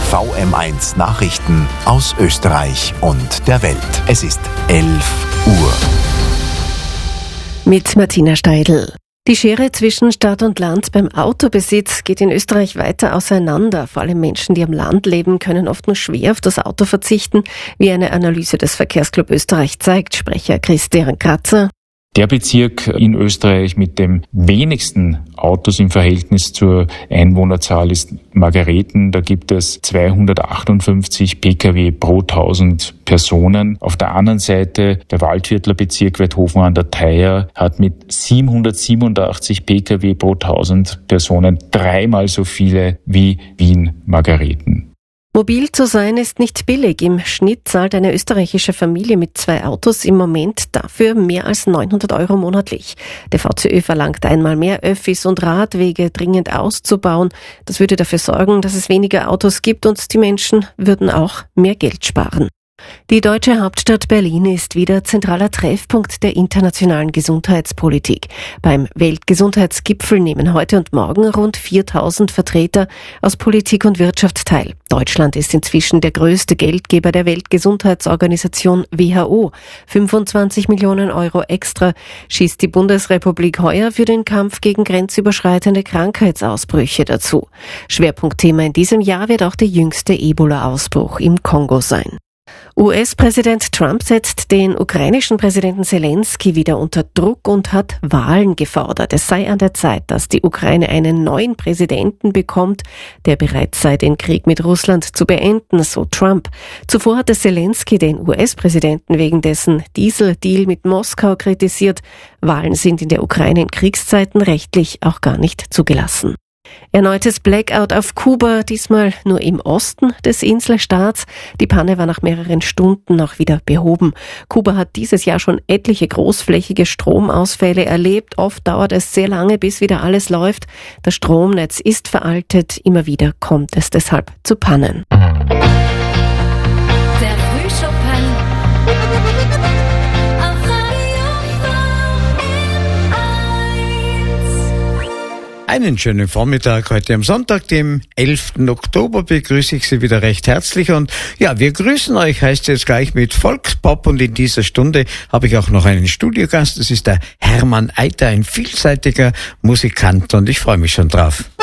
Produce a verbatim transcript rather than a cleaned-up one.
V M eins Nachrichten aus Österreich und der Welt. Es ist elf Uhr. Mit Martina Steidl. Die Schere zwischen Stadt und Land beim Autobesitz geht in Österreich weiter auseinander. Vor allem Menschen, die am Land leben, können oft nur schwer auf das Auto verzichten, wie eine Analyse des Verkehrsclub Österreich zeigt. Sprecher Christian Kratzer. Der Bezirk in Österreich mit dem wenigsten Autos im Verhältnis zur Einwohnerzahl ist Margareten. Da gibt es zweihundertachtundfünfzig Pkw pro tausend Personen. Auf der anderen Seite der Waldviertler Bezirk Weidhofen an der Theier hat mit siebenhundertsiebenundachtzig Pkw pro tausend Personen dreimal so viele wie Wien Margareten. Mobil zu sein ist nicht billig. Im Schnitt zahlt eine österreichische Familie mit zwei Autos im Moment dafür mehr als neunhundert Euro monatlich. Der V C Ö verlangt einmal mehr Öffis und Radwege dringend auszubauen. Das würde dafür sorgen, dass es weniger Autos gibt und die Menschen würden auch mehr Geld sparen. Die deutsche Hauptstadt Berlin ist wieder zentraler Treffpunkt der internationalen Gesundheitspolitik. Beim Weltgesundheitsgipfel nehmen heute und morgen rund viertausend Vertreter aus Politik und Wirtschaft teil. Deutschland ist inzwischen der größte Geldgeber der Weltgesundheitsorganisation W H O. fünfundzwanzig Millionen Euro extra schießt die Bundesrepublik heuer für den Kampf gegen grenzüberschreitende Krankheitsausbrüche dazu. Schwerpunktthema in diesem Jahr wird auch der jüngste Ebola-Ausbruch im Kongo sein. U S-Präsident Trump setzt den ukrainischen Präsidenten Zelensky wieder unter Druck und hat Wahlen gefordert. Es sei an der Zeit, dass die Ukraine einen neuen Präsidenten bekommt, der bereit sei, den Krieg mit Russland zu beenden, so Trump. Zuvor hatte Zelensky den U S-Präsidenten wegen dessen Dieseldeal mit Moskau kritisiert. Wahlen sind in der Ukraine in Kriegszeiten rechtlich auch gar nicht zugelassen. Erneutes Blackout auf Kuba, diesmal nur im Osten des Inselstaats. Die Panne war nach mehreren Stunden auch wieder behoben. Kuba hat dieses Jahr schon etliche großflächige Stromausfälle erlebt. Oft dauert es sehr lange, bis wieder alles läuft. Das Stromnetz ist veraltet. Immer wieder kommt es deshalb zu Pannen. Der Frühschoppen auf Radio V M eins. Einen schönen Vormittag heute am Sonntag, dem elften Oktober, begrüße ich Sie wieder recht herzlich und ja, wir grüßen euch, heißt jetzt gleich mit Volkspop und in dieser Stunde habe ich auch noch einen Studiogast, das ist der Hermann Eiter, ein vielseitiger Musikant und ich freue mich schon drauf.